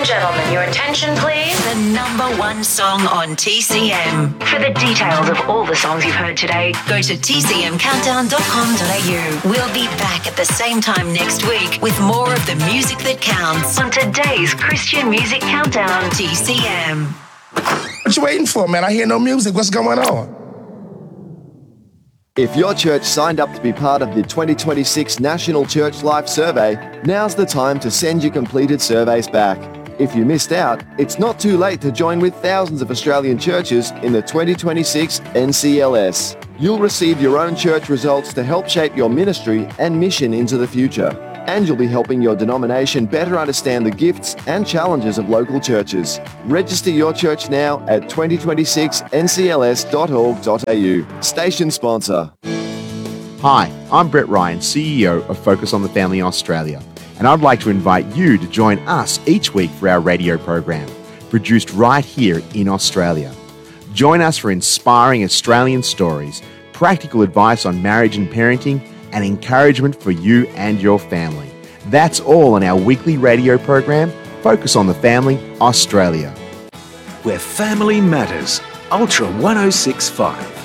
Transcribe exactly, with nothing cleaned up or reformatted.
and gentlemen, your attention please. The number one song on T C M. For the details of all the songs you've heard today, go to t c m countdown dot com dot a u. We'll be back at the same time next week with more of the music that counts on today's Christian Music Countdown. T C M. What you waiting for, man? I hear no music. What's going on? If your church signed up to be part of the twenty twenty-six National Church Life Survey, now's the time to send your completed surveys back. If you missed out, it's not too late to join with thousands of Australian churches in the twenty twenty-six N C L S. You'll receive your own church results to help shape your ministry and mission into the future. And you'll be helping your denomination better understand the gifts and challenges of local churches. Register your church now at twenty twenty-six n c l s dot org dot a u. Station sponsor. Hi, I'm Brett Ryan, C E O of Focus on the Family Australia, and I'd like to invite you to join us each week for our radio program, produced right here in Australia. Join us for inspiring Australian stories, practical advice on marriage and parenting, and encouragement for you and your family. That's all on our weekly radio program, Focus on the Family Australia. Where family matters, Ultra one oh six point five.